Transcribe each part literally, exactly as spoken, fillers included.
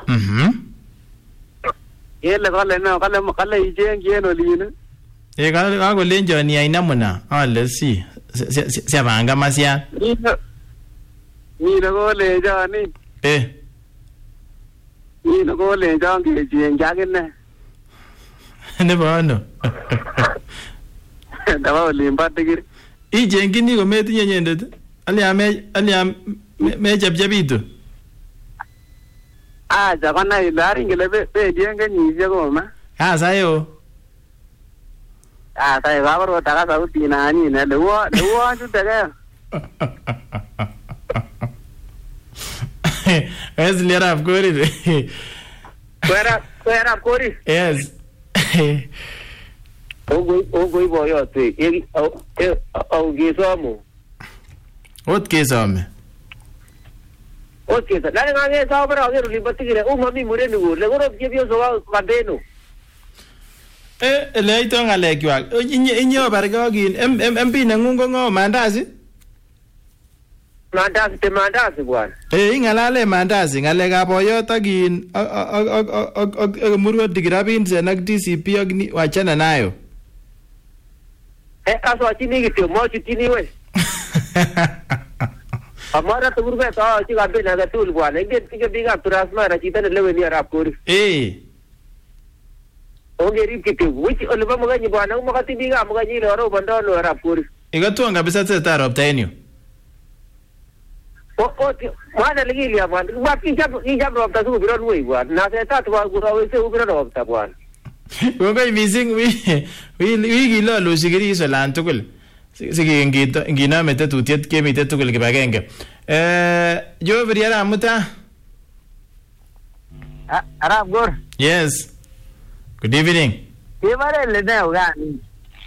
Mhm. Yele kale no kale kale ichengi en olin. Eh kakolenjon iyai namuna ale si siapanga masiat. Mine kolenjon ni. Eh. Mine kolenjon kechengi akine. Nebo ano? Nebo olin bo Tigiri. Ichengini kometinye nyendet. Alia me alia me chepchepitu. Acha konai ile aringile bedien kenyisiek koma. Kasayo. Ah, sai kabaro taka sauti nani ne lewo lewo chuteke. Es lerap kori. Kwera kwera kori. Yes. Ogo ogo iboyote. E e au gisomo. Ot kesome. Ot kesa. Nani ngange sa bara ngero libatigire u mami mureni go. Le goro pio so wa kadeno. Eh, le ito ngalek ywak. Inye inye bargogin em em M P nengung ko ngo mandazi? Mandazi te mandazi bwana. Eh, ingalale mandazi ngalekab boyot ak in ak ak ak murwo digirabin sen ak D C P ak wachana nayo. Eh, aso chini kityo mo chini we. Amara tu burbe ta chi gabe na gatul bwana. Nge tike biga turasma ra chita ne lewe ni arab kori. Eh. Onge rip kityo. Which olba maganyi bwana umakati biga maganyi loro bandolo arab kori. Ikatuan kabisa teta ropta enyu. O o mwana ligili ya bwana. Ba kijab kijab ropta su biro nui bwana. Na seta tu gura wese ubiro ropta bwana. Wongoi mising wi wi wi kilolo sigiri solan tugul. Sige ngito nginame tetutiet kemite tugul kibagenge. Eh yo beriara muta. Ah arab gor. Yes. Good evening. Ibare le ne ugani.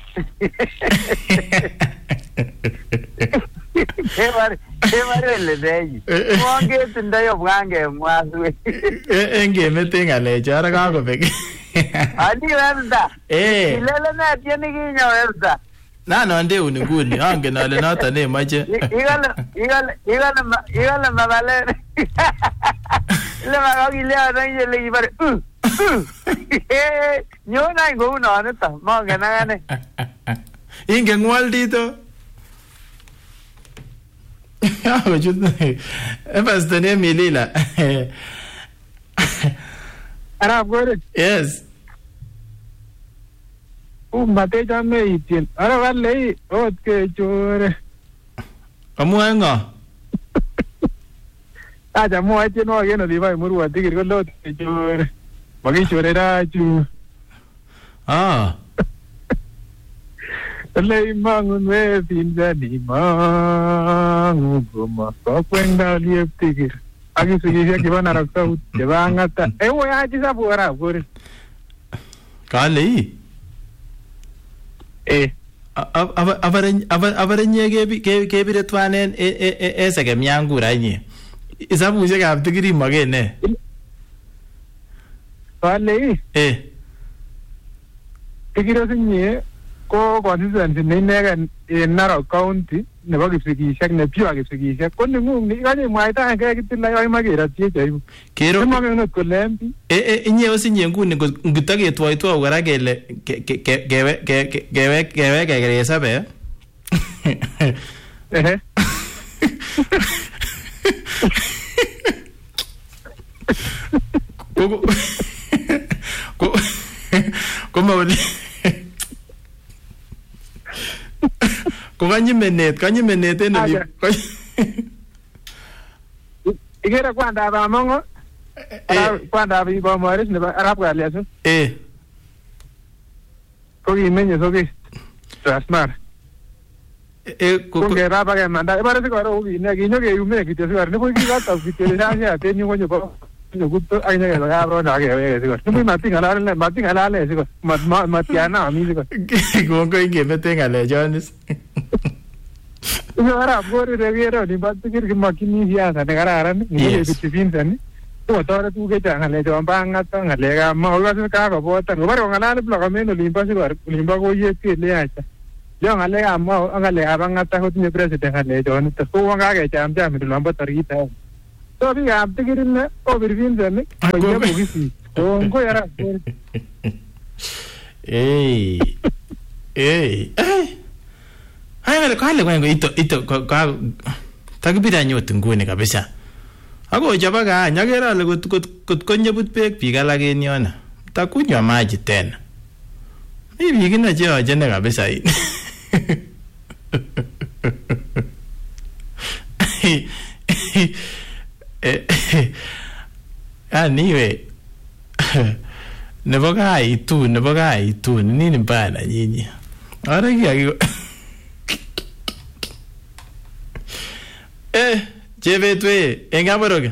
Ibare ibare le ne. Monge tindayo bwange mwaswe. Eh enge mete ngale chara kakobek. Ani verda. Eh. Ilele na tiene kinyo verda. Na no ande uniguni angen ale noto ne mache. Igale igale igale igale mabale. Le magogile ana yele ibare. Eh, nyona ngo uno aneta, monge nane. Inge ngwal dito. Ako chute. Ebas tene milila. Arab gore. Yes. Um bate jame itin. Ara wale ot ke chore. Kamu ngo? Aja mo aje no ageno di vai muru adigir ko lot ke chore. Magi chore ra chu. Ah. Le mangun we pinja di mangu goma ko kwenda liep tigir. Agi sugisia kibana rakta ut jebangata. E wo aje sa buara gore. Kali. Eh. Avare avare nyege ke bire twanen e e e sege myangura nyi. Isabuze ka tigiri magene. Kali. Eh. Tigiro sinye ko constituency ne nega in Narok County nebo Kipsigisiek ne pure Kipsigisiek ko ningung ni kanye mwaita ke kitila yoy magera tie chaibu. Kero magenot kolembi. Eh eh inye osinye nguni ngitagetwaitwa kora kele gewe gewe gewe geresa be. Eh. Ko ko Como ko kanyi menet kanyi menet en oli igera kwanda ba mongo kwanda bi ba maris ne arab ga leso eh ko gi menye so gi trasmar eh ko ko gera ba ga manda e parece que ro gi ne gi no ge yume gi te suar ne ko gi ga ta gi te ya ya te ni ngoño ko no gusto ay ne ga bro na ge ge sigo no ma tinga la le ma tinga la le sigo ma ma ma tiana mi sigo ko ko ge mete ngale jones yo ara bore de viero ni ba tigir ki makini ya sa ne gararan ni ge ti pintan ko tore tu ge janga le jo banga ta ngale ga ma ga se ka ga bo ta no baro ngala le bloga meno limba sigo limba go ye ti le ya yo ngale ga ma ngale ga banga ta ho ti president ngale jo ni to ko nga ge jam jam mi lamba tarita So biikab Tigiri obir Vincent koye bokisi. Kongo yara. Hey. Hey. Hai wale kale kwangu ito ito ka takibira nyoti nguni kabisa. Ako chapa ka nyagera ale kot kot konyebut pek biik alak en yona. Takunywa maji tena. Ni biik ina je ajene kabisa hii. Anyway. Nebo kai tu, nebo kai tu, nini mbaya na nyinyi? Ara kia Eh, Jebetwe, engaboroge.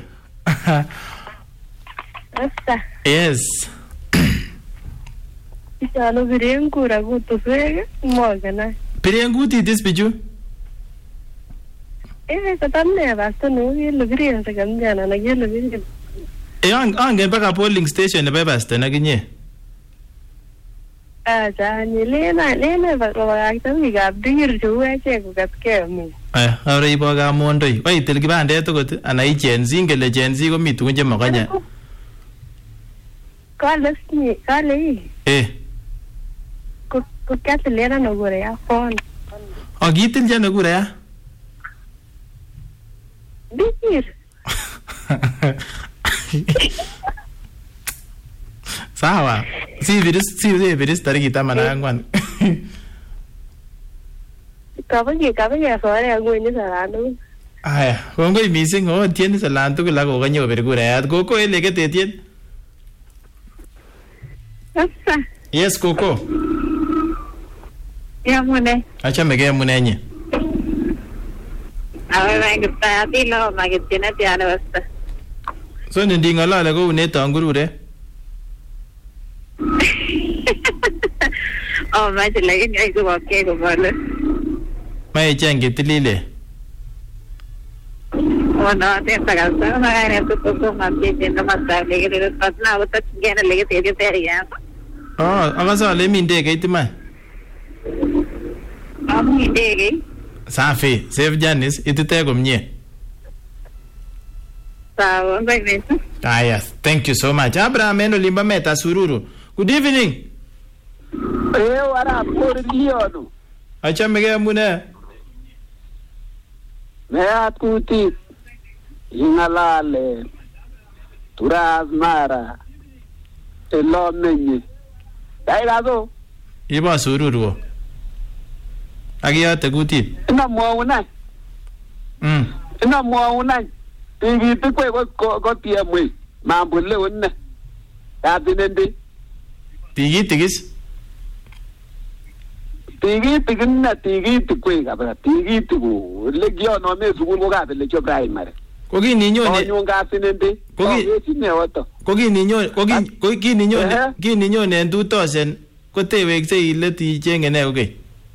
Asta. Yes. Isalo biren kura gutu swege, mogana. Biren guti this biju? Eh, katamne basta no, yelo biren sa gamjana na yelo biren. Eh, ang angen baka polling station na basta na ginye. Ah, jani lena lena ba ba ta mi ga dir juwe che ku gatke mu. Eh, ahora ibo ga mondoi. Wai tel gibande to got ana i Gen Z ngele Gen Z ko mi tu nje makanya. Kale ni, kale. Eh. Ko ko kat lena no gore ya phone. O gitil je no gore ya? Dir. Sawa. Si virus si virus tariki tamana ngwan. Kabage kabage sore ngweni salando. Aya, kongoi missing oh tieni salanto ko lago kanyo bergura ya. Koko ele ke tetien. Asa. Yes Koko. Ya mune. Acha mege munenye. Awe mangita tilo magitina tiana basta. So ndi ngala ko une tangurure. Oh, ma te lagi ni ko ke ko bale. Mai chenge tilile. Oh no, te saga sa ma ne to to ma ke te no ma sa le ke patna avata gena le ke te te ya. Oh, agasa le minde ke itima. Am ni de. Safi, save Janice itite komnye. Sawa, bye bye. Ah yes, thank you so much. Abraham eno limba meta sururu. Good evening. Eh, wara por lionu. Acha mege mune. Me atuti ingalale turaz mara elomenye. Dai lazo. Iba sururu. Agia te guti. Ina muona. Mm. Ina muona. Tigi tikwe ko ko tiemwe. Mambo leo nne. Ya dinende. Tigi tigis. Tigi tiginna tigi tikwe kabla tigi tigu. Legio no me sugul ko gabe le cho primary. Kogi ninyo ne. Onyo ngasinende. Kogi ne wato. Kogi ninyo kogi kogi ninyo ne. Kogi ninyo ne two thousand ko tewekse ile ti chenge ne okay.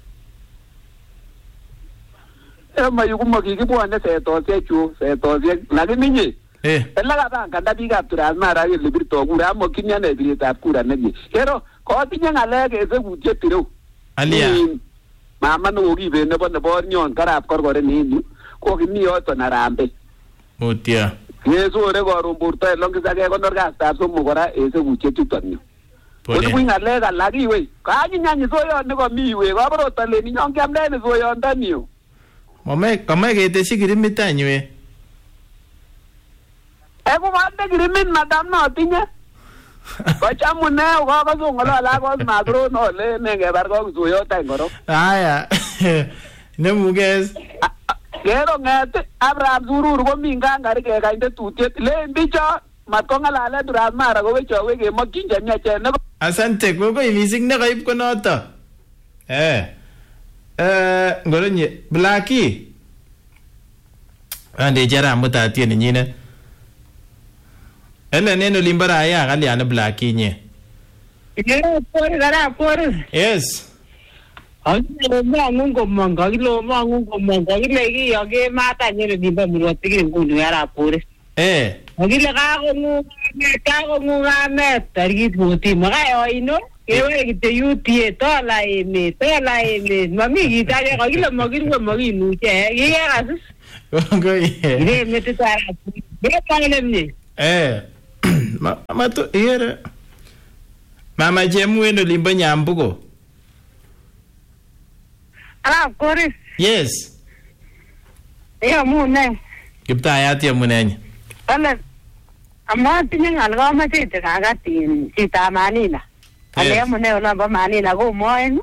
Ema yukumo kikibwane setosiek chu setosiek lakini nye eh ela kabanganda biikab Transmara kele birto kura amokyini ane biretab kura nemie kero kotinye ng'alek esekutiet ireu alia mama nekokibet nebo nebo nyon karab korkoren en yu kokimi yoton Harambee mutya kesore koron borto elongis akekonor kastab somok kora esekutiet chuton yu konibuch ng'alek alak iwei kanyinyany soyot nekomi iwei kaborot alen inyon kiamden soyondoni yu Mame kama keteshi kirimit anywe. Eko kande kirimit madam no tinye. Kochamu ne ko ko so ngala ko magro no le ne ngebar ko suyo ta ngoro. Aya. Ne muges. Kero ngete Abraham Zururu ko minga ngari ke kainde tutiet le mbicho mat ko ngala le Transmara ko wecho we ke makinje miache ne. Asante ko ko imising ne kaib ko noto. Eh. Eh, ngoronye Blackie. Ande jara muta tiene nyine. Ele neno limbara ya kali ana Blackie nye. Kero por gara por. Yes. Agilo mangu ngomanga, agilo mangu ngomanga, agilo iki age mata nyere dimba murwati ki ngunu gara por. Eh. Agilo ka ko ngu ka ko ngu ngame targit buti magayo ino. Kewe kite yutie tola eme tola eme mami gitare kagila magirwa maginu che yega sus Kongo ye. ire mete tara Bekale mni. Eh. Mama tu here. Mama Jemu eno limbo Nyambuko. Ala Koris. Yes. Ya mune. Kiptayat ya munenya. Ala amma tinye ngal ko ma chite kagatin chita Manila. Ale mune ola ba Manila ko moen.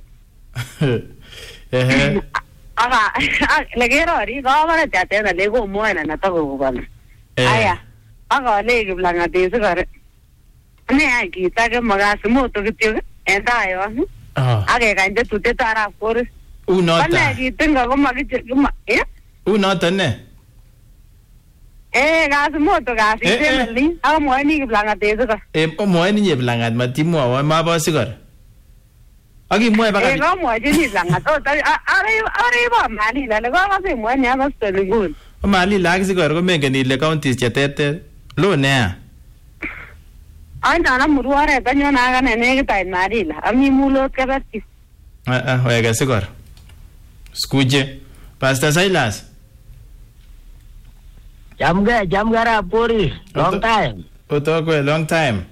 Eh. Aga legero ri ko ba ta te na le ko moen na to ko ba. Aya. Aga le ke blanga de se kare. Ne ai kita ke magas mo to kityo enda yo. Ah. Age ka inde tute tara Koris. Unota. Wala kitinga ko magit eh. Unota ne. Eh, gas mo to gas ite ako mo ni ke blanga de se ka. Eh, mo ni ye blangat matimu awa ma ba sigar. Agi mo ba ka. Eh, ko mo ni blanga to are are ba mali la ko ka se mo ni ba steli gun. Mali lag sigar ko me ngani le counties chetete. Lo ne. Anda na muruare tanyo na ga ne ne ke tai mali la. Ami mulot ka ba ki. Ah ah, oiga sigar. Skuje. Pastor Silas. Jamga jamgara puri long time. Oto ko long time.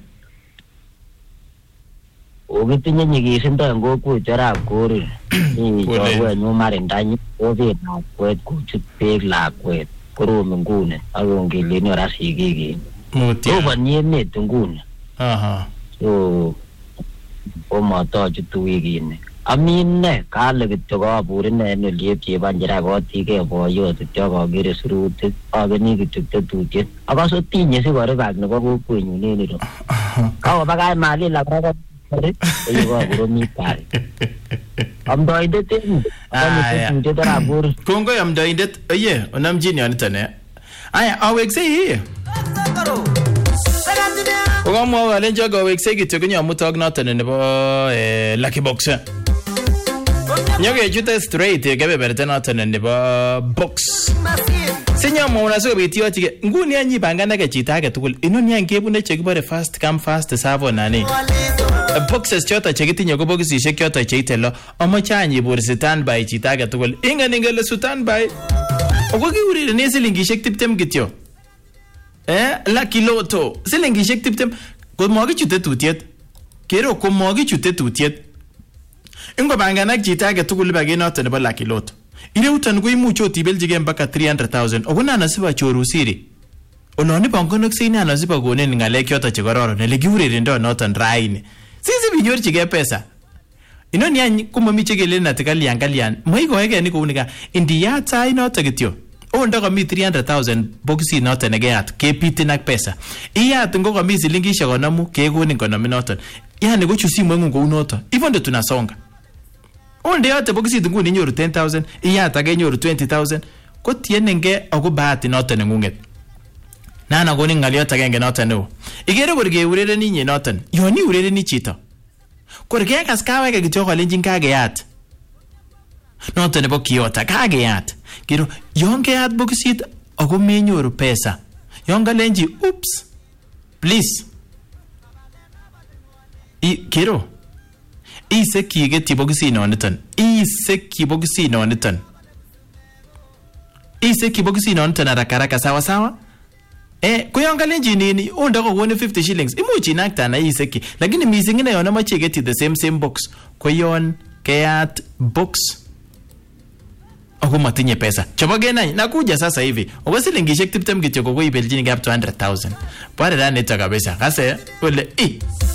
Ogitinye nyigisin to ngo ku chara kuri. Ni jowe nyu marindanyi ovi na kwet kuchut pek la kwet. Kuru mngune agongi lino rasigigi. Mutia. Oba nyeme tungune. Aha. So oma to chutu wigine. Amine kale kityo ko purin ne no liep chebanjira ko tike boyo kityo ko gire surutit ageni kityo tetutiet akaso tinye sigore bag nebo kokwenyu nini ro kawo bagay mali la ko ayo ko buro mi pare amdoinde tin ani tetutiet ara bur Kongo amdoinde oye onam jini anitane aya awekse hii Ogamwa wale njoga awekse kityo kinyamutok noton nebo eh Lucky Box Nyoge jute straight kebeberta noton nebo box. Sinya mwana so biti otike nguni anyi bangana ke chita age tugul inoni angebune chekibore fast come fast serve nani. Boxes chota chekitinye ko boxishek chota cheitelo amoche anyi bur standby chita age tugul ingani ngele standby. Ogo kiurire ne silingishek tiptem kityo. Eh Lucky Lotto silingishek tiptem ko mogi chute tutiet. Kero ko mogi chute tutiet. Ingo banganak chita age tugul bage noton nebo Lucky Lotto. Ile utan ko imuche otibeljige mpaka three hundred thousand. Oguna nasiba choru siri. Oloni bangonok sini anasiba gonen ngalek yota chegororo ne legiurerendo noton raini. Sisi binyorchige pesa. Inoni any komomi chegele natikali angalian. Moi goege ni kuunika indiya tai noto kityo. Onda kami three hundred thousand boxi noton negeyat kepitin ak pesa. Iyat ngo kami silingishek konomu kegonin konomi noton. Yani ko chusimo ngun kou noton. Ivondo tunasonga. Onde yote boxi nguni nyoru ten thousand, iyata ge nyoru twenty thousand, ko tienenge ako bahati noton ngunget. Nana gonin ngaliot agenge noton no. Igere gorge urereni nye noton. Yoni urereni chito. Gorge kaskawe ke kityo kolenjin kageyat. Noton nebo kiota kageyat. Kiro yongeyat boxit ako menyoru pesa. Yongalenji oops. Please. I kiro Ise kigeti boxi noniton. Ise kiboxi noniton. Ise kiboxi noniton haraka haraka sawa sawa. Eh kuyongalenji nini onda ko one fifty shillings. Imuchi nakta na ise ki. Lakini missing ina yona mache geti the same same box. Kuyon keyat box. Ako matinye pesa. Chobagena nakuja sasa hivi. Owasilingishek tiptem kityo ko ibeljini gap two hundred thousand. Pare rani kabisa. Kase ole i